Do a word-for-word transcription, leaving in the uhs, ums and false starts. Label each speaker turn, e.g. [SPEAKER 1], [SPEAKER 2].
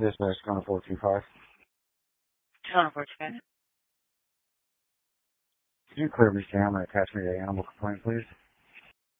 [SPEAKER 1] Dispatch, Connor four two five.
[SPEAKER 2] Connor four two five.
[SPEAKER 1] Could you clear me, Sam, and attach me to animal complaint, please?